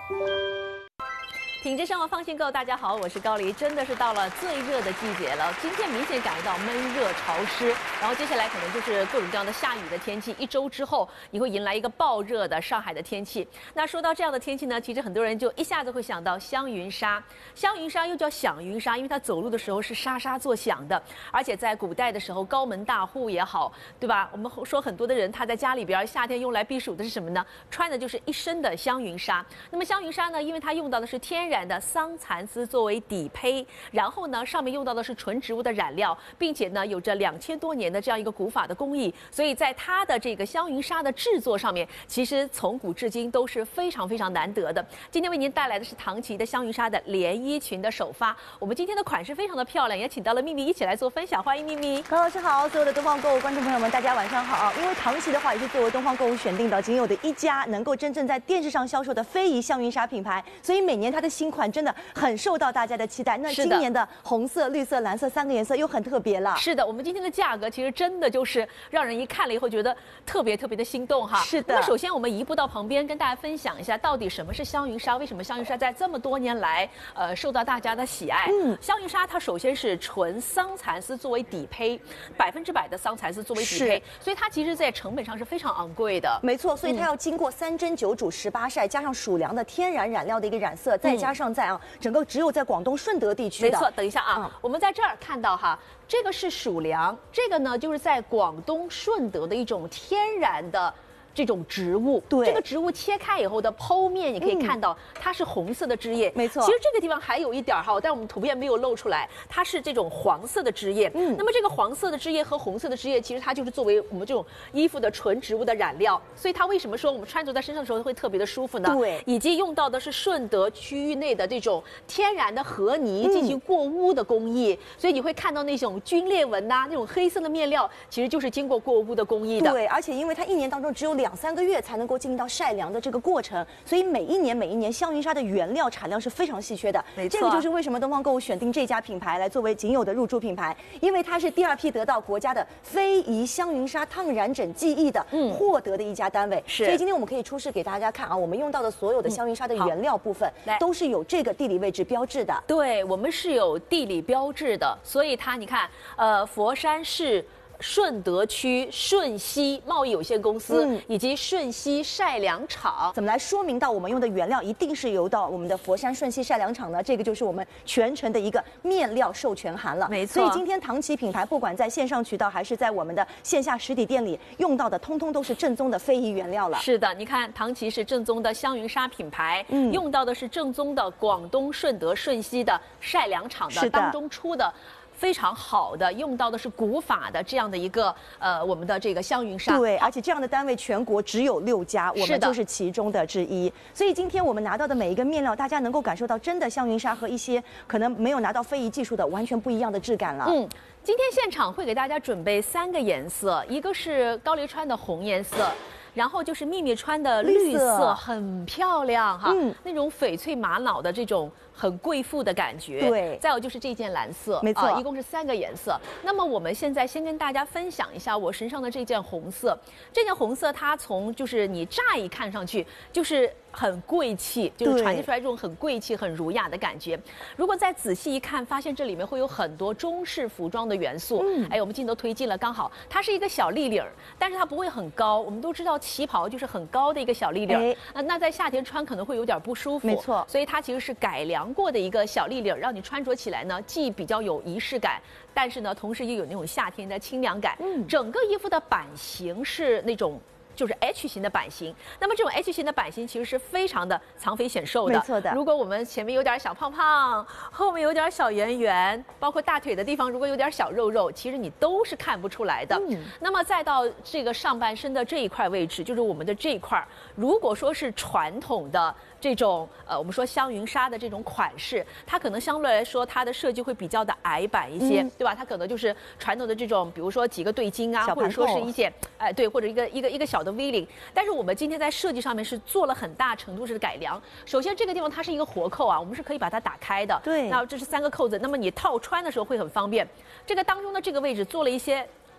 品质生活放心购，大家好，我是高黎。真的是到了最热的季节了，今天明显感觉到闷热潮湿，然后接下来可能就是各种各样的下雨的天气。1周之后，你会迎来一个暴热的上海的天气。那说到这样的天气呢，其实很多人就一下子会想到香云纱。香云纱又叫响云纱，因为它走路的时候是沙沙作响的，而且在古代的时候，高门大户也好，对吧？我们说很多的人他在家里边夏天用来避暑的是什么呢？穿的就是一身的香云纱。那么香云纱呢，因为它用到的是天然的桑蚕丝作为底胚，然后呢，上面用到的是纯植物的染料，并且呢，有着2000多年的这样一个古法的工艺，所以在它的这个香云纱的制作上面，其实从古至今都是非常非常难得的。今天为您带来的是唐琦的香云纱的连衣裙的首发，我们今天的款式非常的漂亮，也请到了秘密一起来做分享，欢迎秘密。 高老师好，所有的东方购物观众朋友们，大家晚上好。因为唐琦的话也是作为东方购物选定的仅有的一家能够真正在电视上销售的非遗香云纱品牌，所以每年它的新款真的很受到大家的期待。那今年的红色、绿色、蓝色3个颜色又很特别了。 是的，我们今天的价格其实真的就是让人一看了以后觉得特别特别的心动哈。 是的。 那首先我们移步到旁边，跟大家分享一下到底什么是香云纱，为什么香云纱在这么多年来受到大家的喜爱。香云纱它首先是纯桑蚕丝作为底胚，100%的桑蚕丝作为底胚，所以它其实在成本上是非常昂贵的。 没错，所以它要经过3蒸9煮18晒，加上属良的天然染料的一个染色，再加上整个只有在广东顺德地区的。 没错，等一下啊，我们在这儿看到哈，这个是属良，这个呢就是在广东顺德的一种天然的这种植物。 对， 这个植物切开以后的剖面，你可以看到它是红色的枝叶。 没错， 其实这个地方还有一点哈，但我们图片没有露出来，它是这种黄色的枝叶。那么这个黄色的枝叶和红色的枝叶，其实它就是作为我们这种衣服的纯植物的染料，所以它为什么说我们穿着在身上的时候会特别的舒服呢？ 对， 以及用到的是顺德区域内的这种天然的河泥进行过污的工艺，所以你会看到那种皲裂纹呐，那种黑色的面料，其实就是经过过污的工艺的。 对，而且因为它1年当中只有2、3个月才能够进行到晒凉的这个过程，所以每一年香云纱的原料产量是非常稀缺的。 没错， 这个就是为什么东方购物选定这家品牌来作为仅有的入驻品牌，因为它是第2批得到国家的非遗香云纱烫染整技艺的获得的一家单位。 是， 所以今天我们可以出示给大家看啊，我们用到的所有的香云纱的原料部分都是有这个地理位置标志的。 对，我们是有地理标志的，所以它你看，佛山市顺德区顺熙贸易有限公司以及顺熙晒凉厂， 怎么来说明到我们用的原料一定是由到我们的佛山顺熙晒凉厂呢？这个就是我们全程的一个面料授权函了。 没错， 所以今天唐琦品牌不管在线上渠道还是在我们的线下实体店里用到的，通通都是正宗的非遗原料了。 是的，你看唐琦是正宗的香云纱品牌，用到的是正宗的广东顺德顺熙的晒凉厂的当中出的。非常好的，用到的是古法的这样的一个我们的这个香云纱。 对，而且这样的单位全国只有6家，我们就是其中的之一。所以今天我们拿到的每一个面料，大家能够感受到真的香云纱和一些可能没有拿到非遗技术的完全不一样的质感了。 今天现场会给大家准备3个颜色，一个是高黎穿的红颜色。然后就是秘密穿的绿色，很漂亮哈，那种翡翠玛瑙的这种很贵妇的感觉。 对， 再有就是这件蓝色， 没错， 一共是3个颜色。那么我们现在先跟大家分享一下我身上的这件红色。这件红色它从就是你乍一看上去就是很贵气，就是传递出来这种很贵气、很儒雅的感觉。如果再仔细一看，发现这里面会有很多中式服装的元素。哎，我们镜头推进了，刚好它是一个小立领，但是它不会很高。我们都知道旗袍就是很高的一个小立领，那在夏天穿可能会有点不舒服。 没错， 所以它其实是改良过的一个小立领，让你穿着起来呢，既比较有仪式感，但是呢，同时又有那种夏天的清凉感。整个衣服的版型是那种。就是 H 型的版型，那么这种 H 型的版型其实是非常的藏肥显瘦的， 没错的。 如果我们前面有点小胖胖，后面有点小圆圆，包括大腿的地方如果有点小肉肉，其实你都是看不出来的。那么再到这个上半身的这一块位置，就是我们的这一块，如果说是传统的这种我们说香云纱的这种款式，它可能相对来说它的设计会比较的矮版一些，对吧？它可能就是传统的这种，比如说几个对襟啊，或者说是一些对，或者一个小的 V 领。但是我们今天在设计上面是做了很大程度的改良。首先这个地方它是一个活扣啊，我们是可以把它打开的。 对， 那这是3个扣子，那么你套穿的时候会很方便。这个当中的这个位置做了一些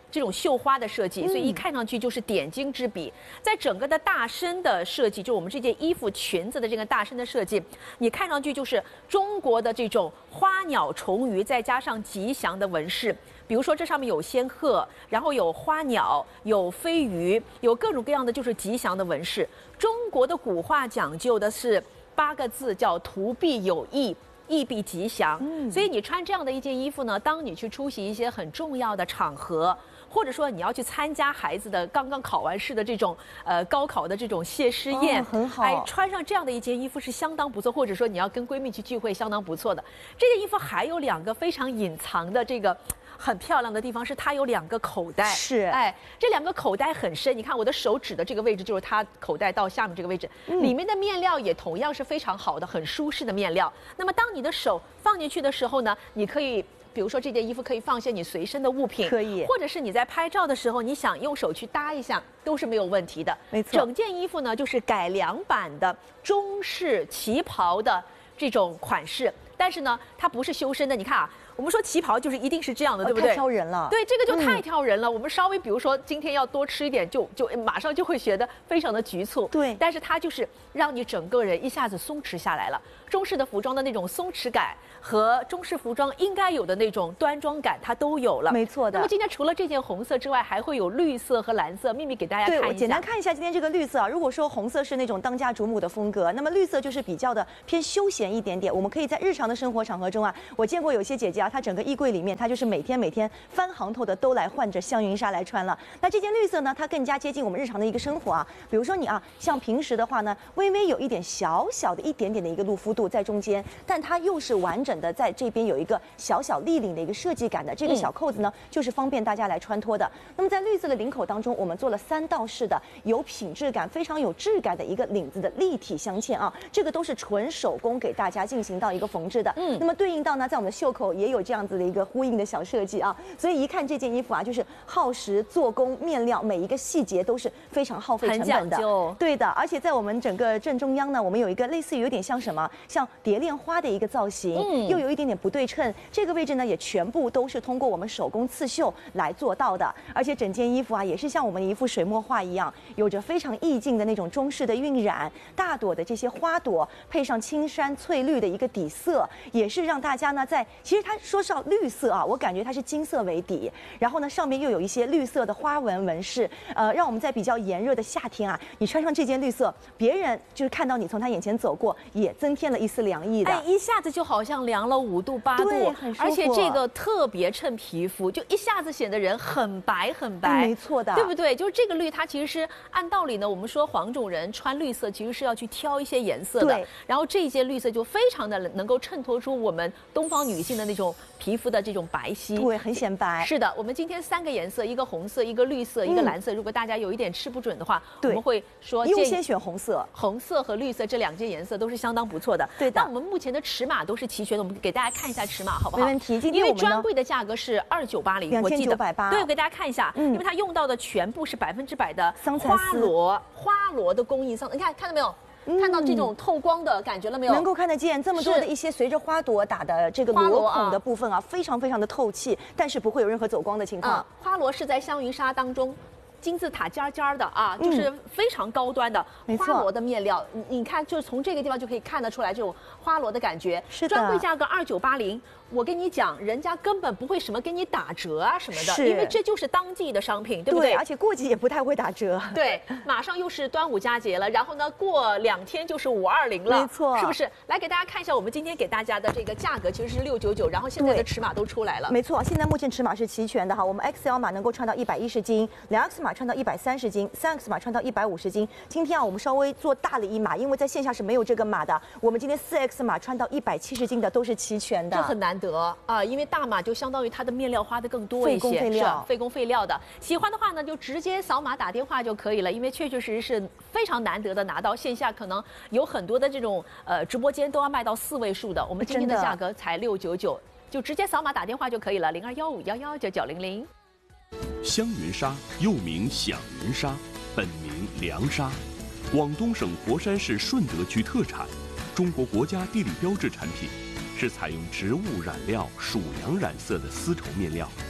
这种绣花的设计，所以一看上去就是点睛之笔。在整个的大身的设计，就我们这件衣服裙子的这个大身的设计，你看上去就是中国的这种花鸟虫鱼，再加上吉祥的纹饰。比如说这上面有仙鹤，然后有花鸟，有飞鱼，有各种各样的就是吉祥的纹饰。中国的古画讲究的是8个字，叫图必有意。意必吉祥，所以你穿这样的一件衣服呢，当你去出席一些很重要的场合，或者说你要去参加孩子的刚刚考完试的这种高考的这种谢师宴， 很好， 哎，穿上这样的一件衣服是相当不错，或者说你要跟闺蜜去聚会，相当不错的。这件衣服还有2个非常隐藏的这个很漂亮的地方，是它有2个口袋， 是， 哎，这2个口袋很深，你看我的手指的这个位置就是它口袋到下面这个位置，里面的面料也同样是非常好的，很舒适的面料。那么当你的手放进去的时候呢，你可以。比如说这件衣服可以放些你随身的物品， 可以， 或者是你在拍照的时候，你想用手去搭一下，都是没有问题的。 没错， 整件衣服呢就是改良版的中式旗袍的这种款式，但是呢，它不是修身的。你看啊，我们说旗袍就是一定是这样的，对不对？ 太挑人了。 对，这个就太挑人了。我们稍微比如说今天要多吃一点，就马上就会觉得非常的局促。 对， 但是它就是让你整个人一下子松弛下来了。中式的服装的那种松弛感和中式服装应该有的那种端庄感，它都有了。 没错的。 那么今天除了这件红色之外，还会有绿色和蓝色。秘密给大家看一下。 对，我简单看一下今天这个绿色啊。如果说红色是那种当家主母的风格，那么绿色就是比较的偏休闲一点点。我们可以在日常的生活场合中啊，我见过有些姐姐啊，她整个衣柜里面，她就是每天翻行头的都来换着香云纱来穿了。那这件绿色呢，它更加接近我们日常的一个生活啊。比如说你啊，像平时的话呢，微微有一点小小的一点点的一个露肤度在中间，但它又是完整的在这边有一个小小立领的一个设计感的。这个小扣子呢，就是方便大家来穿脱的。那么在绿色的领口当中，我们做了3道式的有品质感、非常有质感的一个领子的立体镶嵌啊，这个都是纯手工给大家进行到一个缝制的。那么对应到呢，在我们的袖口也有这样子的一个呼应的小设计啊，所以一看这件衣服啊，就是耗时、做工、面料每一个细节都是非常耗费成本的。对的，而且在我们整个正中央呢，我们有一个类似于有点像什么，像蝶恋花的一个造型，又有一点点不对称。这个位置呢，也全部都是通过我们手工刺绣来做到的。而且整件衣服啊，也是像我们一幅水墨画一样，有着非常意境的那种中式的晕染，大朵的这些花朵，配上青山翠绿的一个底色，也是让大家呢其实它说是绿色啊，我感觉它是金色为底，然后呢上面又有一些绿色的花纹纹饰，让我们在比较炎热的夏天啊，你穿上这件绿色，别人就是看到你从他眼前走过，也增添了一丝凉意的。 哎，一下子就好像凉了5度8度，而且这个特别衬皮肤，就一下子显得人很白很白。 没错的， 对不对？就是这个绿，它其实是按道理呢，我们说黄种人穿绿色其实是要去挑一些颜色的， 对。 然后这一件绿色就非常的能够衬托出我们东方女性的那种皮肤的这种白皙， 对，很显白。 是的，我们今天3个颜色，一个红色，一个绿色，一个蓝色。如果大家有一点吃不准的话，我们会说优先选红色。 红色和绿色这2件颜色都是相当不错的。 对的。 那我们目前的尺码都是齐全的，我们给大家看一下尺码好不好？ 没问题。今天因为专柜的价格是2980，我记得。 2980。 对，我给大家看一下，因为它用到的全部是100%的花螺的工艺你看到没有？看到这种透光的感觉了没有？ 能够看得见这么多的一些随着花朵打的这个螺孔的部分啊，非常非常的透气，但是不会有任何走光的情况。 花螺是在香云纱当中。金字塔尖尖的啊，就是非常高端的花螺的面料，你看，就是从这个地方就可以看得出来这种花螺的感觉。 是的。 专柜价格2980，我跟你讲，人家根本不会什么给你打折啊什么的，因为这就是当季的商品，对不对？ 而且过季也不太会打折。 对，马上又是端午佳节了，然后呢，过2天就是520了， 没错， 是不是？来给大家看一下，我们今天给大家的这个价格其实是699，然后现在的尺码都出来了。 没错，现在目前尺码是齐全的哈，我们 XL 码能够穿到110斤，2X 码穿到130斤，3X 码穿到150斤。今天啊，我们稍微做大了一码，因为在线下是没有这个码的。我们今天4X 码穿到170斤的都是齐全的， 这很难得啊，因为大码就相当于它的面料花的更多一些，费工费料的。喜欢的话呢，就直接扫码打电话就可以了，因为确确实实是非常难得的拿到。线下可能有很多的这种直播间都要卖到4位数的，我们今天的价格才699，就直接扫码打电话就可以了，0215119900。 香云纱又名响云纱，本名凉纱，广东省佛山市顺德区特产，中国国家地理标志产品，是采用植物染料属羊染色的丝绸面料，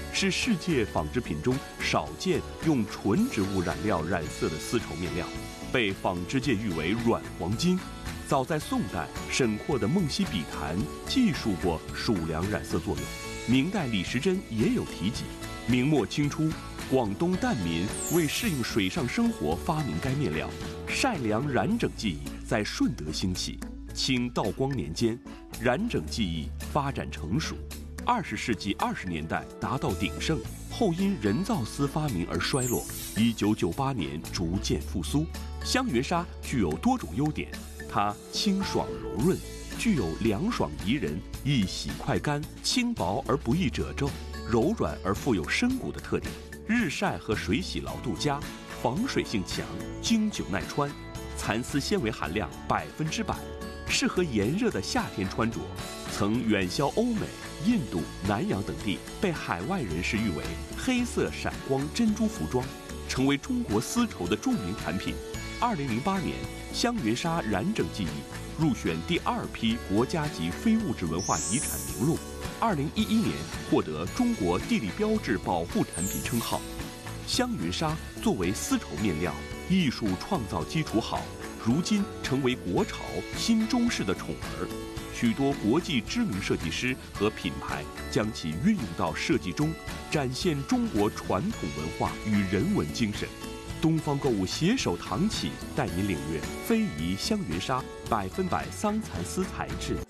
是世界纺织品中少见用纯植物染料染色的丝绸面料，被纺织界誉为软黄金。早在宋代，沈括的《梦溪笔谈》记述过蜀梁染色作用。明代李时珍也有提及。明末清初，广东疍民为适应水上生活发明该面料，晒凉染整技艺在顺德兴起。清道光年间，染整技艺发展成熟。20世纪20年代达到鼎盛，后因人造丝发明而衰落。1998年逐渐复苏。香云纱具有多种优点，它清爽柔润，具有凉爽宜人、易洗快干、轻薄而不易褶皱、柔软而富有深骨的特点。日晒和水洗牢度佳，防水性强，经久耐穿，蚕丝纤维含量100%，适合炎热的夏天穿着。曾远销欧美、印度、南洋等地，被海外人士誉为黑色闪光珍珠服装，成为中国丝绸的著名产品。2008年，香云纱染整技艺入选第2批国家级非物质文化遗产名录。2011年获得中国地理标志保护产品称号。香云纱作为丝绸面料，艺术创造基础好，如今成为国潮新中式的宠儿。许多国际知名设计师和品牌将其运用到设计中，展现中国传统文化与人文精神。东方购物携手唐启，带您领略非遗香云纱100%桑蚕丝材质。